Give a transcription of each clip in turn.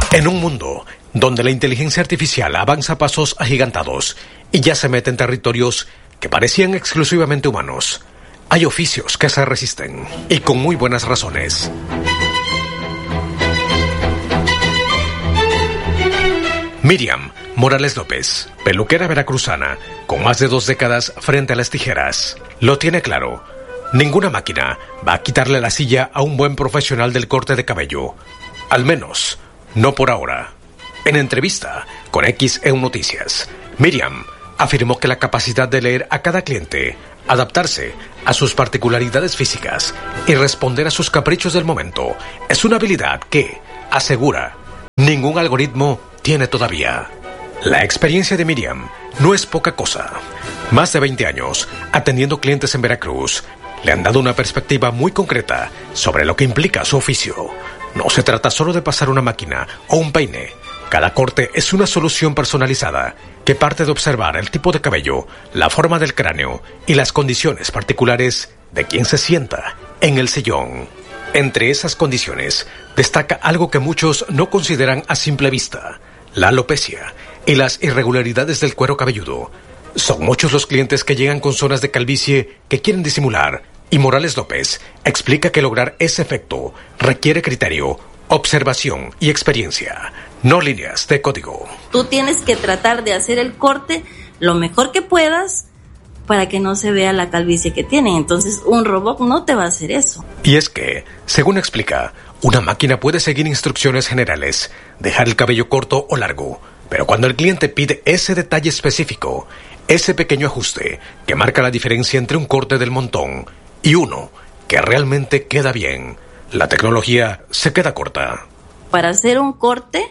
En un mundo donde la inteligencia artificial avanza a pasos agigantados y ya se mete en territorios que parecían exclusivamente humanos, hay oficios que se resisten, y con muy buenas razones. Miriam Morales López, peluquera veracruzana, con más de 2 décadas frente a las tijeras, lo tiene claro. Ninguna máquina va a quitarle la silla a un buen profesional del corte de cabello. Al menos, no por ahora. En entrevista con XEU Noticias, Miriam afirmó que la capacidad de leer a cada cliente, adaptarse a sus particularidades físicas y responder a sus caprichos del momento es una habilidad que, asegura, ningún algoritmo tiene todavía. La experiencia de Miriam no es poca cosa. Más de 20 años atendiendo clientes en Veracruz le han dado una perspectiva muy concreta sobre lo que implica su oficio. No se trata solo de pasar una máquina o un peine. Cada corte es una solución personalizada que parte de observar el tipo de cabello, la forma del cráneo y las condiciones particulares de quien se sienta en el sillón. Entre esas condiciones destaca algo que muchos no consideran a simple vista: la alopecia y las irregularidades del cuero cabelludo. Son muchos los clientes que llegan con zonas de calvicie que quieren disimular, y Morales López explica que lograr ese efecto requiere criterio, observación y experiencia, no líneas de código. Tú tienes que tratar de hacer el corte lo mejor que puedas para que no se vea la calvicie que tienen. Entonces un robot no te va a hacer eso. Y es que, según explica, una máquina puede seguir instrucciones generales, dejar el cabello corto o largo, pero cuando el cliente pide ese detalle específico, ese pequeño ajuste que marca la diferencia entre un corte del montón y uno que realmente queda bien, la tecnología se queda corta. Para hacer un corte,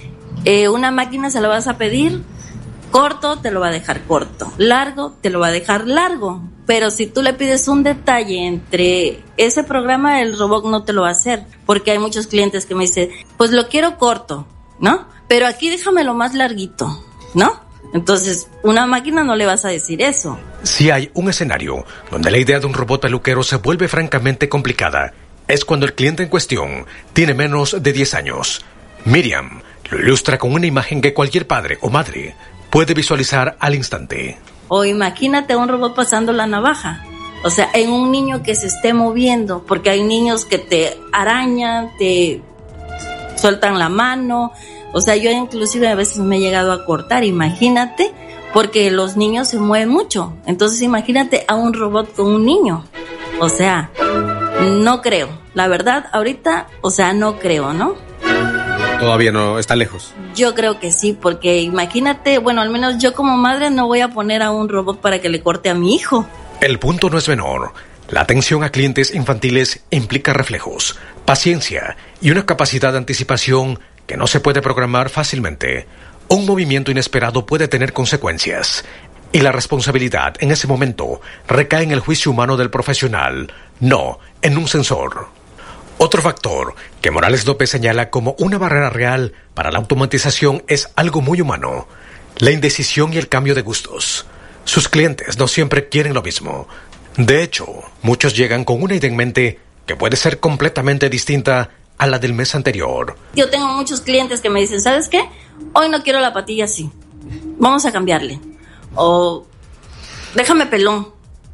una máquina se la vas a pedir corto, te lo va a dejar corto, largo, te lo va a dejar largo, pero si tú le pides un detalle entre ese programa, el robot no te lo va a hacer, porque hay muchos clientes que me dicen, pues lo quiero corto, ¿no? Pero aquí déjamelo más larguito, ¿no? Entonces, una máquina no le vas a decir eso. Si hay un escenario donde la idea de un robot peluquero se vuelve francamente complicada, es cuando el cliente en cuestión tiene menos de 10 años. Miriam lo ilustra con una imagen que cualquier padre o madre puede visualizar al instante. O imagínate a un robot pasando la navaja. O sea, en un niño que se esté moviendo, porque hay niños que te arañan, te sueltan la mano. O sea, yo inclusive a veces me he llegado a cortar, imagínate, porque los niños se mueven mucho. Entonces imagínate a un robot con un niño. O sea, no creo. La verdad, ahorita, o sea, no creo, ¿no? Todavía no, está lejos. Yo creo que sí, porque imagínate, bueno, al menos yo como madre no voy a poner a un robot para que le corte a mi hijo. El punto no es menor. La atención a clientes infantiles implica reflejos, paciencia y una capacidad de anticipación que no se puede programar fácilmente. Un movimiento inesperado puede tener consecuencias, y la responsabilidad en ese momento recae en el juicio humano del profesional, no en un sensor. Otro factor que Morales López señala como una barrera real para la automatización es algo muy humano: la indecisión y el cambio de gustos. Sus clientes no siempre quieren lo mismo. De hecho, muchos llegan con una idea en mente que puede ser completamente distinta a la del mes anterior. Yo tengo muchos clientes que me dicen, ¿sabes qué? Hoy no quiero la patilla así, vamos a cambiarle. O déjame pelón.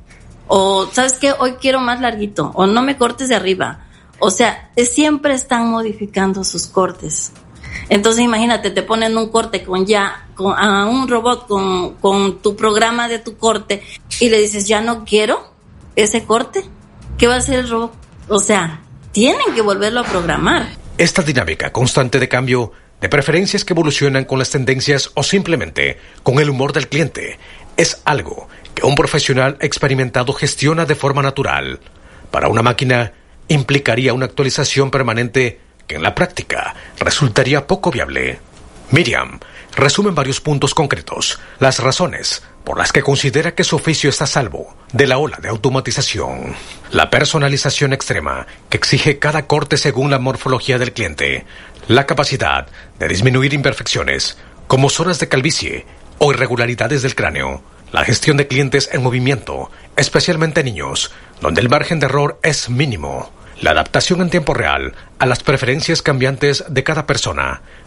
O ¿sabes qué? Hoy quiero más larguito. O no me cortes de arriba. O sea, siempre están modificando sus cortes. Entonces imagínate, te ponen un corte a un robot con tu programa de tu corte y le dices, ya no quiero ese corte. ¿Qué va a hacer el robot? O sea, tienen que volverlo a programar. Esta dinámica constante de cambio, de preferencias que evolucionan con las tendencias o simplemente con el humor del cliente, es algo que un profesional experimentado gestiona de forma natural. Para una máquina, implicaría una actualización permanente que en la práctica resultaría poco viable. Miriam resume en varios puntos concretos las razones por las que considera que su oficio está a salvo de la ola de automatización. La personalización extrema que exige cada corte según la morfología del cliente, la capacidad de disminuir imperfecciones como zonas de calvicie o irregularidades del cráneo, la gestión de clientes en movimiento, especialmente niños, donde el margen de error es mínimo, la adaptación en tiempo real a las preferencias cambiantes de cada persona,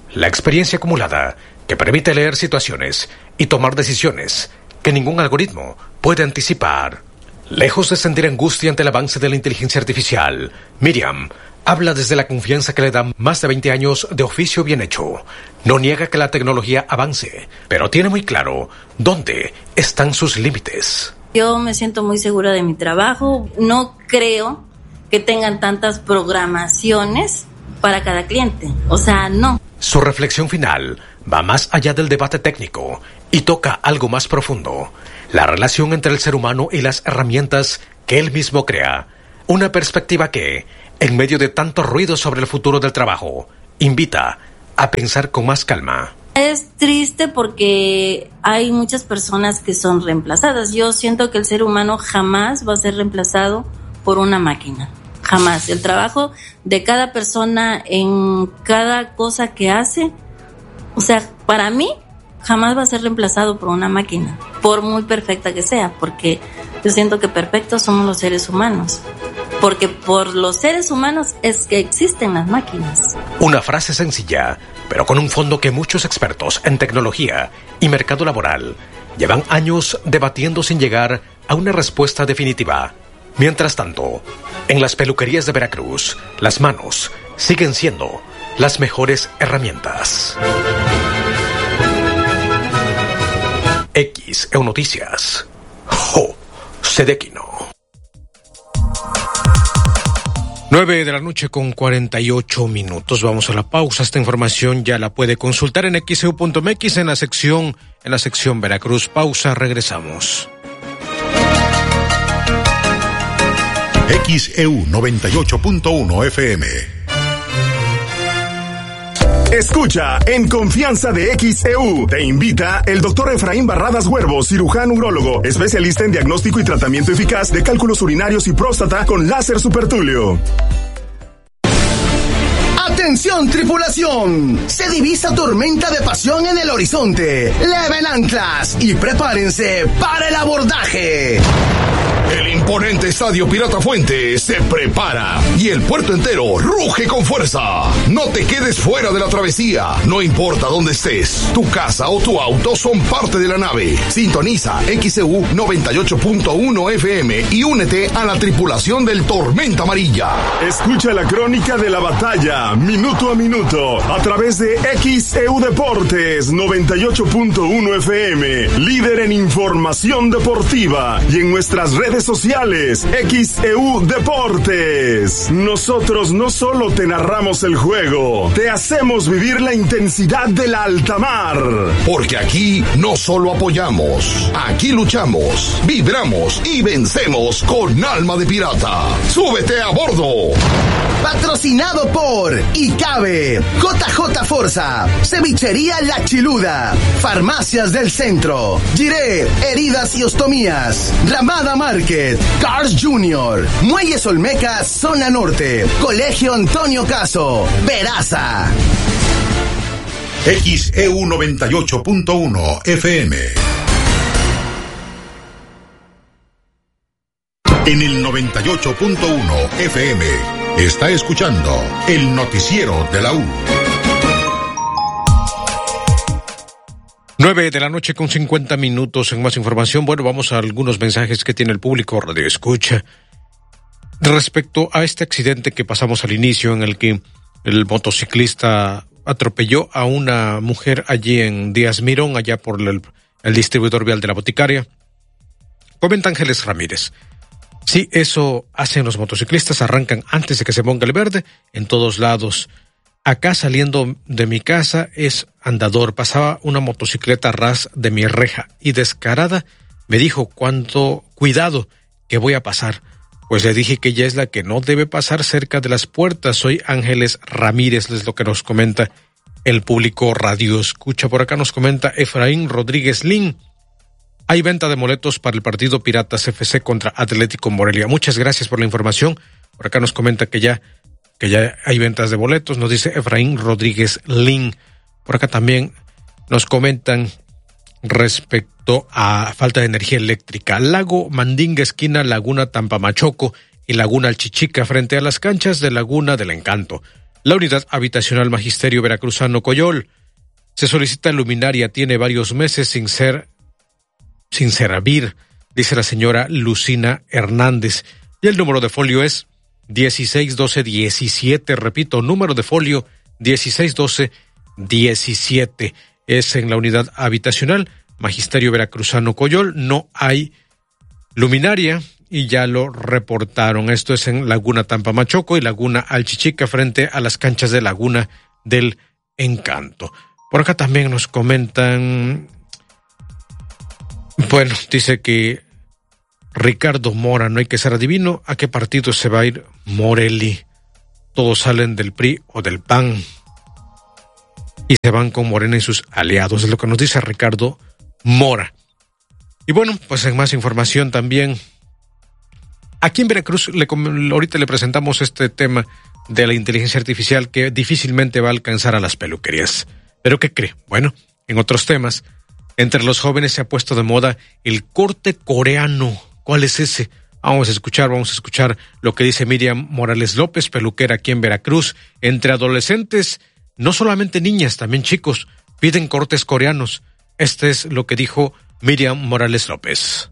La experiencia acumulada que permite leer situaciones y tomar decisiones que ningún algoritmo puede anticipar. Lejos de sentir angustia ante el avance de la inteligencia artificial, Miriam habla desde la confianza que le dan más de 20 años de oficio bien hecho. No niega que la tecnología avance, pero tiene muy claro dónde están sus límites. Yo me siento muy segura de mi trabajo. No creo que tengan tantas programaciones para cada cliente. O sea, no. Su reflexión final va más allá del debate técnico y toca algo más profundo: la relación entre el ser humano y las herramientas que él mismo crea. Una perspectiva que, en medio de tanto ruido sobre el futuro del trabajo, invita a pensar con más calma. Es triste porque hay muchas personas que son reemplazadas. Yo siento que el ser humano jamás va a ser reemplazado por una máquina. Jamás. El trabajo de cada persona en cada cosa que hace, o sea, para mí, jamás va a ser reemplazado por una máquina, por muy perfecta que sea, porque yo siento que perfectos somos los seres humanos. Porque por los seres humanos es que existen las máquinas. Una frase sencilla, pero con un fondo que muchos expertos en tecnología y mercado laboral llevan años debatiendo sin llegar a una respuesta definitiva. Mientras tanto, en las peluquerías de Veracruz, las manos siguen siendo las mejores herramientas. XEU Noticias. Sedequino. 9:48 p.m. Vamos a la pausa. Esta información ya la puede consultar en xeu.mx en la sección Veracruz. Pausa, regresamos. XEU 98.1 FM. Escucha En Confianza de XEU. Te invita el doctor Efraín Barradas Huervo, cirujano urólogo, especialista en diagnóstico y tratamiento eficaz de cálculos urinarios y próstata con láser supertulio. ¡Atención, tripulación! Se divisa tormenta de pasión en el horizonte. Leven anclas y prepárense para el abordaje. El imponente Estadio Pirata Fuente se prepara y el puerto entero ruge con fuerza. No te quedes fuera de la travesía. No importa dónde estés, tu casa o tu auto son parte de la nave. Sintoniza XEU 98.1 FM y únete a la tripulación del Tormenta Amarilla. Escucha la crónica de la batalla, minuto a minuto, a través de XEU Deportes 98.1 FM, líder en información deportiva, y en nuestras redes sociales, XEU Deportes. Nosotros no solo te narramos el juego, te hacemos vivir la intensidad de la alta mar. Porque aquí no solo apoyamos, aquí luchamos, vibramos y vencemos con alma de pirata. ¡Súbete a bordo! Patrocinado por ICABE, JJ Forza, Cevichería La Chiluda, Farmacias del Centro, Giré, Heridas y Ostomías, Ramada Market, Cars Junior, Muelles Olmecas, Zona Norte, Colegio Antonio Caso, Veraza. XEU 98.1 FM. En el 98.1 FM está escuchando el noticiero de la U. 9:50 p.m. En más información, bueno, vamos a algunos mensajes que tiene el público Radio Escucha respecto a este accidente que pasamos al inicio, en el que el motociclista atropelló a una mujer allí en Díaz Mirón, allá por el distribuidor vial de la Boticaria. Comenta Ángeles Ramírez: sí, eso hacen los motociclistas, arrancan antes de que se ponga el verde en todos lados. Acá saliendo de mi casa es andador, pasaba una motocicleta ras de mi reja y descarada me dijo: cuánto cuidado que voy a pasar. Pues le dije que ella es la que no debe pasar cerca de las puertas. Soy Ángeles Ramírez, es lo que nos comenta el público Radio Escucha. Por acá nos comenta Efraín Rodríguez Lin: hay venta de boletos para el partido Piratas FC contra Atlético Morelia. Muchas gracias por la información. Por acá nos comenta que ya hay ventas de boletos, nos dice Efraín Rodríguez Lin. Por acá también nos comentan respecto a falta de energía eléctrica. Lago Mandinga, esquina Laguna Tampamachoco y Laguna Alchichica, frente a las canchas de Laguna del Encanto. La unidad habitacional Magisterio Veracruzano Coyol. Se solicita luminaria, tiene varios meses sin servir, dice la señora Lucina Hernández. Y el número de folio es 161217, repito, número de folio 161217. Es en la unidad habitacional Magisterio Veracruzano Coyol. No hay luminaria y ya lo reportaron. Esto es en Laguna Tampamachoco y Laguna Alchichica, frente a las canchas de Laguna del Encanto. Por acá también nos comentan, bueno, dice que Ricardo Mora, no hay que ser adivino a qué partido se va a ir Morelli. Todos salen del PRI o del PAN y se van con Morena y sus aliados, es lo que nos dice Ricardo Mora. Y bueno, pues en más información también, aquí en Veracruz, ahorita le presentamos este tema de la inteligencia artificial que difícilmente va a alcanzar a las peluquerías. ¿Pero qué cree? Bueno, en otros temas, entre los jóvenes se ha puesto de moda el corte coreano. ¿Cuál es ese? Vamos a escuchar lo que dice Miriam Morales López, peluquera aquí en Veracruz. Entre adolescentes, no solamente niñas, también chicos, piden cortes coreanos. Este es lo que dijo Miriam Morales López.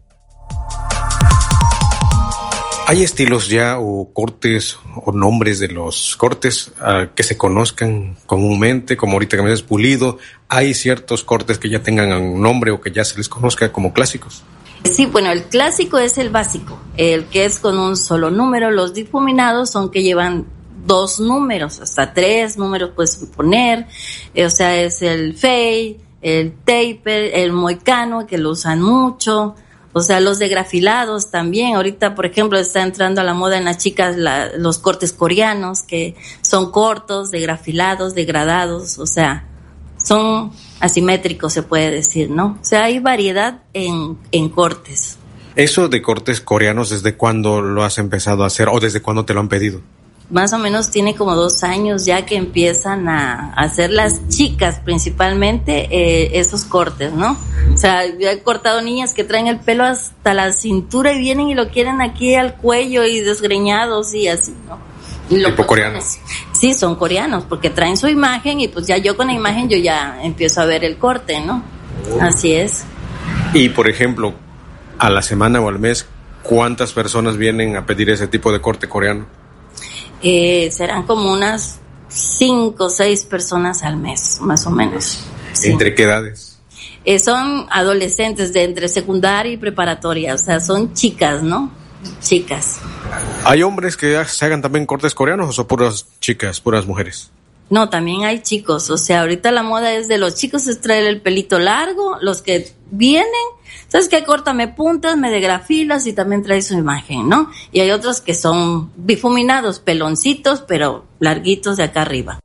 ¿Hay estilos ya o cortes o nombres de los cortes que se conozcan comúnmente, como ahorita que me dices pulido? ¿Hay ciertos cortes que ya tengan un nombre o que ya se les conozca como clásicos? Sí, bueno, el clásico es el básico, el que es con un solo número. Los difuminados son que llevan 2 números, hasta 3 números puedes poner. O sea, es el fade, el taper, el moicano, que lo usan mucho. O sea, los degrafilados también. Ahorita, por ejemplo, está entrando a la moda en las chicas los cortes coreanos, que son cortos, degrafilados, degradados, o sea, son asimétricos, se puede decir, ¿no? O sea, hay variedad en cortes. Eso de cortes coreanos, ¿desde cuándo lo has empezado a hacer o desde cuándo te lo han pedido? Más o menos tiene como 2 años ya que empiezan a hacer las chicas principalmente esos cortes, ¿no? O sea, yo he cortado niñas que traen el pelo hasta la cintura y vienen y lo quieren aquí al cuello y desgreñados y así, ¿no? ¿Tipo coreanos? Sí, son coreanos porque traen su imagen y pues ya yo con la imagen yo ya empiezo a ver el corte, ¿no? Así es. Y por ejemplo, a la semana o al mes, ¿cuántas personas vienen a pedir ese tipo de corte coreano? Serán como unas 5 o 6 personas al mes, más o menos. Sí. ¿Entre qué edades? Son adolescentes de entre secundaria y preparatoria, o sea, son chicas, ¿no? Chicas. ¿Hay hombres que se hagan también cortes coreanos o son puras chicas, puras mujeres? No, también hay chicos, o sea, ahorita la moda es de los chicos es traer el pelito largo, los que vienen, ¿sabes qué? Córtame puntas, me degrafilas y también trae su imagen, ¿no? Y hay otros que son difuminados, peloncitos, pero larguitos de acá arriba.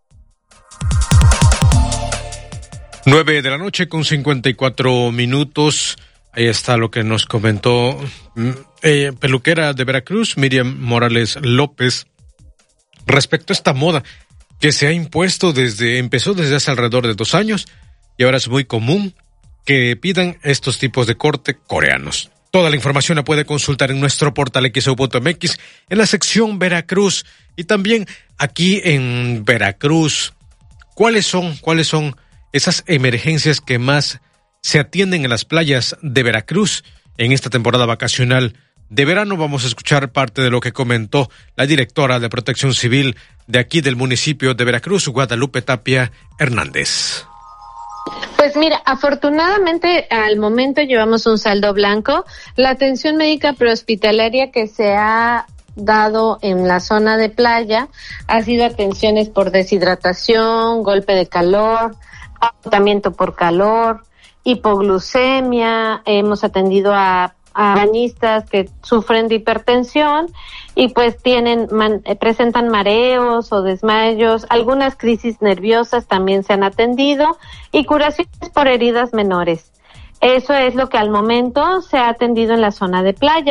9:54 p.m. Ahí está lo que nos comentó peluquera de Veracruz, Miriam Morales López, respecto a esta moda que se ha impuesto empezó desde hace alrededor de 2 años y ahora es muy común que pidan estos tipos de corte coreanos. Toda la información la puede consultar en nuestro portal XEU.mx en la sección Veracruz y también aquí en Veracruz. ¿Cuáles son esas emergencias que más se atienden en las playas de Veracruz en esta temporada vacacional de verano? Vamos a escuchar parte de lo que comentó la directora de Protección Civil de aquí del municipio de Veracruz, Guadalupe Tapia Hernández. Pues mira, afortunadamente al momento llevamos un saldo blanco. La atención médica prehospitalaria que se ha dado en la zona de playa ha sido atenciones por deshidratación, golpe de calor, agotamiento por calor, hipoglucemia. Hemos atendido a bañistas que sufren de hipertensión y pues presentan mareos o desmayos. Algunas crisis nerviosas también se han atendido y curaciones por heridas menores. Eso es lo que al momento se ha atendido en la zona de playas.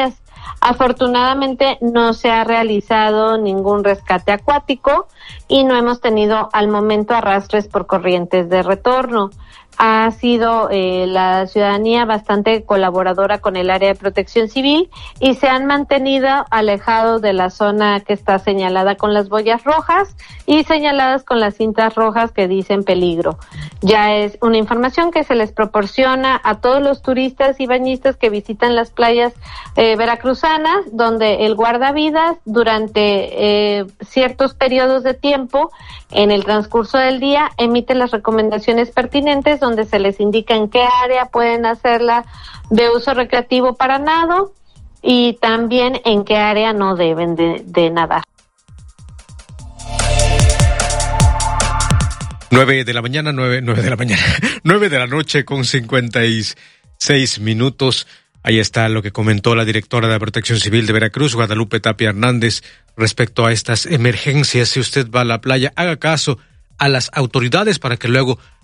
Afortunadamente no se ha realizado ningún rescate acuático y no hemos tenido al momento arrastres por corrientes de retorno. Ha sido la ciudadanía bastante colaboradora con el área de protección civil y se han mantenido alejados de la zona que está señalada con las boyas rojas y señaladas con las cintas rojas que dicen peligro. Ya es una información que se les proporciona a todos los turistas y bañistas que visitan las playas veracruzanas, donde el guardavidas durante ciertos periodos de tiempo en el transcurso del día emite las recomendaciones pertinentes donde se les indica en qué área pueden hacerla de uso recreativo para nado y también en qué área no deben de nadar. 9 de la mañana, 9 de la noche con 56 minutos. Ahí está lo que comentó la directora de Protección Civil de Veracruz, Guadalupe Tapia Hernández, respecto a estas emergencias. Si usted va a la playa, haga caso a las autoridades para que luego